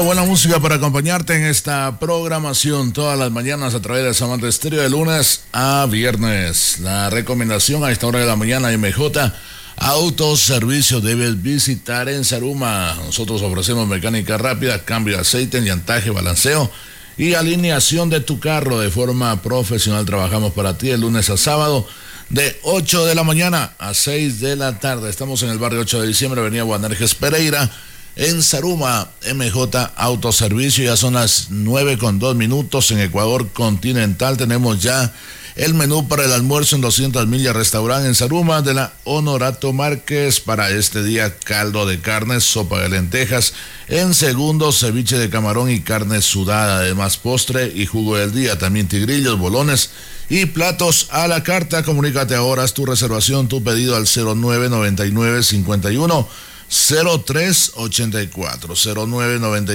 Buena música para acompañarte en esta programación todas las mañanas a través de Samantha Estéreo de lunes a viernes. La recomendación a esta hora de la mañana, MJ Autoservicio, debes visitar en Zaruma. Nosotros ofrecemos mecánica rápida, cambio de aceite, llantaje, balanceo y alineación de tu carro de forma profesional. Trabajamos para ti de lunes a sábado de 8 de la mañana a 6 de la tarde. Estamos en el barrio 8 de diciembre, avenida Juanerges Pereira, en Zaruma. MJ Autoservicio. Ya son las 9:02 en Ecuador continental. Tenemos ya el menú para el almuerzo en 200 millas restaurante en Zaruma de la Honorato Márquez. Para este día, caldo de carne, sopa de lentejas, en segundo ceviche de camarón y carne sudada, además postre y jugo del día, también tigrillos, bolones y platos a la carta. Comunícate ahora, haz tu reservación, tu pedido al 0999 51 0384 0999